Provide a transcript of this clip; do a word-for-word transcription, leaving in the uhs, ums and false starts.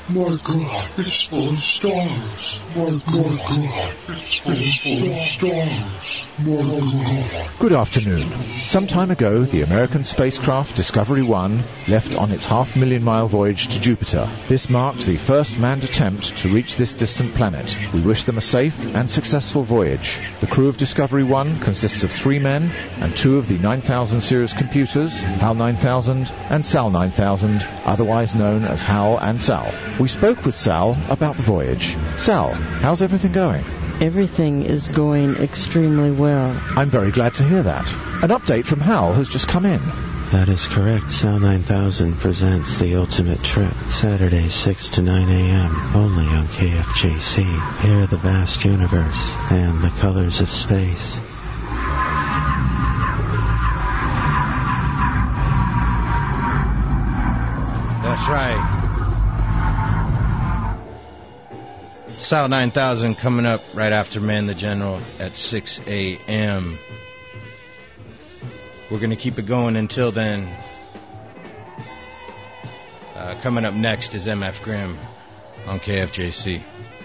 My God, it's full of stars. My God, it's full of stars. My God. Good afternoon. Some time ago, the American spacecraft Discovery one left on its half-million-mile voyage to Jupiter. This marked the first manned attempt to reach this distant planet. We wish them a safe and successful voyage. The crew of Discovery one consists of three men and two of the nine thousand series computers, HAL nine thousand and SAL nine thousand, otherwise known as HAL and SAL. We spoke with Sal about the voyage. Sal, how's everything going? Everything is going extremely well. I'm very glad to hear that. An update from HAL has just come in. That is correct. SAL nine thousand presents The Ultimate Trip, Saturday six to nine a.m., only on K F J C. Hear the vast universe and the colors of space. That's right. SAL nine thousand coming up right after Man the General at six a.m. We're going to keep it going until then. Uh, coming up next is M F Grimm on K F J C.